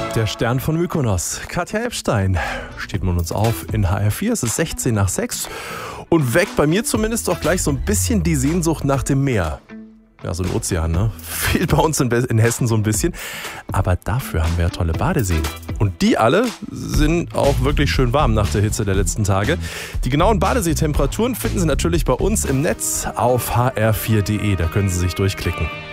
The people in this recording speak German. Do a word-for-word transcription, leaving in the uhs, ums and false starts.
Der Stern von Mykonos, Katja Epstein, steht mit uns auf in H R vier. Es ist sechzehn nach sechs und weckt bei mir zumindest auch gleich so ein bisschen die Sehnsucht nach dem Meer. Ja, so ein Ozean, ne? Fehlt bei uns in, in Hessen so ein bisschen. Aber dafür haben wir ja tolle Badeseen. Und die alle sind auch wirklich schön warm nach der Hitze der letzten Tage. Die genauen Badeseetemperaturen finden Sie natürlich bei uns im Netz auf h r vier punkt d e. Da können Sie sich durchklicken.